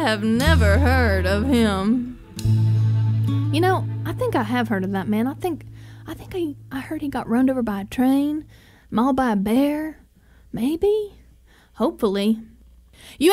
have never heard of him. You know, I think I have heard of that man. I think I heard he got run over by a train, mauled by a bear. Maybe? Hopefully.